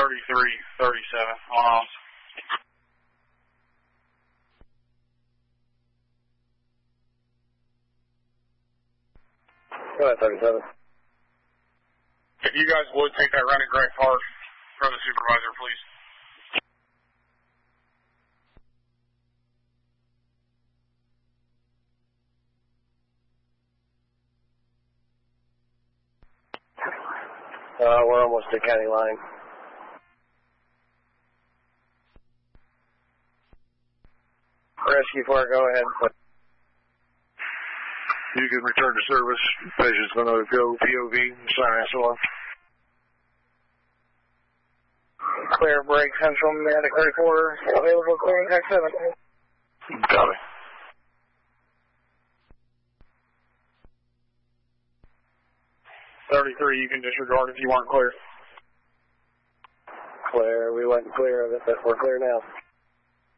3337 on off. Go ahead, 37. If you guys would take that running gray part from the supervisor, please. We're almost to county line. Rescue 4, go ahead. You can return to service. Patient's going to go POV, sign SOR. Clear break, Central Medic 34, available clearing Tech 7. Copy. You can disregard if you weren't clear. Clear, we went clear of it, but we're clear now.